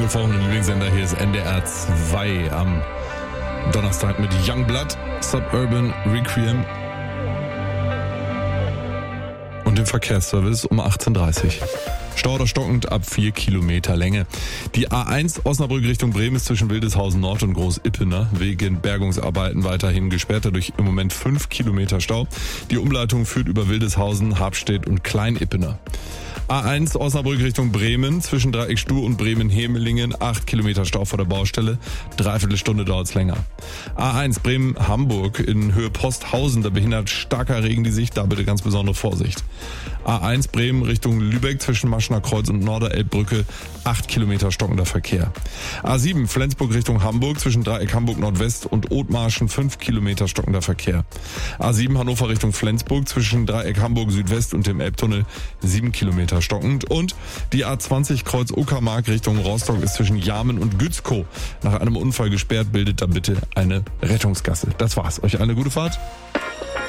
eingefrorenen Lieblingssender. Hier ist NDR 2 am Donnerstag mit Youngblood, Suburban Requiem und dem Verkehrsservice um 18.30 Uhr. Stau oder stockend ab 4 Kilometer Länge. Die A1 Osnabrück Richtung Bremen ist zwischen Wildeshausen Nord und Groß-Ippener wegen Bergungsarbeiten weiterhin gesperrt, dadurch im Moment 5 Kilometer Stau. Die Umleitung führt über Wildeshausen, Habstedt und Klein-Ippener. A1 Osnabrück Richtung Bremen, zwischen Dreieck Stuh und Bremen-Hemelingen, 8 Kilometer Stau vor der Baustelle, dreiviertel Stunde dauert's länger. A1 Bremen-Hamburg in Höhe Posthausen, da behindert starker Regen die Sicht, da bitte ganz besondere Vorsicht. A1 Bremen Richtung Lübeck, zwischen Maschner Kreuz und Norderelbbrücke, 8 Kilometer stockender Verkehr. A7 Flensburg Richtung Hamburg, zwischen Dreieck Hamburg Nordwest und Othmarschen, 5 Kilometer stockender Verkehr. A7 Hannover Richtung Flensburg, zwischen Dreieck Hamburg Südwest und dem Elbtunnel, 7 Kilometer stockend. Und die A20 Kreuz Uckermark Richtung Rostock ist zwischen Jarmen und Gützkow nach einem Unfall gesperrt, bildet da bitte eine Rettungsgasse. Das war's. Euch eine gute Fahrt.